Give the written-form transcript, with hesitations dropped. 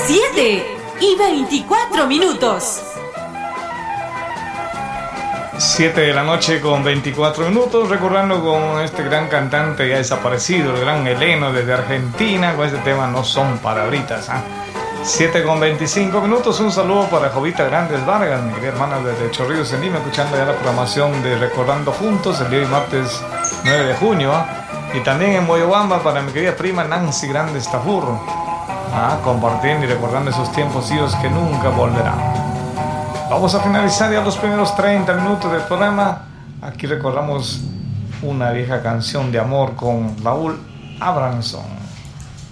7:24. 7 de la noche con 24 minutos, recordando con este gran cantante ya desaparecido, el gran Heleno desde Argentina, con este tema No Son Palabritas. 7 con 25 minutos, un saludo para Jovita Grandes Vargas, mi querida hermana desde Chorrillos en Lima, escuchando ya la programación de Recordando Juntos el día de martes 9 de junio. Y también en Moyobamba para mi querida prima Nancy Grandes Tafurro, compartiendo y recordando esos tiempos hijos que nunca volverán. Vamos a finalizar ya los primeros 30 minutos del programa. Aquí recordamos una vieja canción de amor con Raúl Abramson.